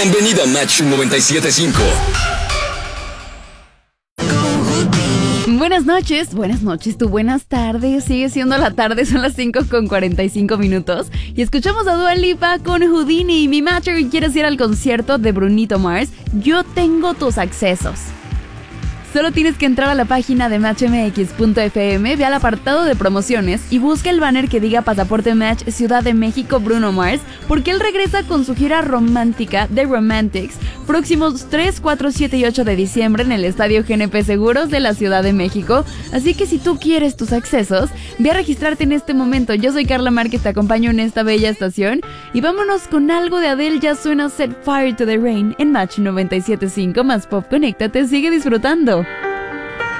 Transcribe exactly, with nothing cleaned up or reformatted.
Bienvenido a Match noventa y siete punto cinco. Buenas noches, buenas noches, tu buenas tardes. Sigue siendo la tarde, son las cinco con cuarenta y cinco minutos. Y escuchamos a Dua Lipa con Houdini. Mi Matcher, ¿quieres ir al concierto de Brunito Mars? Yo tengo tus accesos. Solo tienes que entrar a la página de match m x punto f m, ve al apartado de promociones y busca el banner que diga Pasaporte Match Ciudad de México Bruno Mars, porque él regresa con su gira romántica The Romantics próximos tres, cuatro, siete y ocho de diciembre en el Estadio G N P Seguros de la Ciudad de México. Así que si tú quieres tus accesos, ve a registrarte en este momento. Yo soy Carla Márquez, te acompaño en esta bella estación y vámonos con algo de Adele. Ya suena Set Fire to the Rain en Match noventa y siete punto cinco. Más pop, conéctate, sigue disfrutando.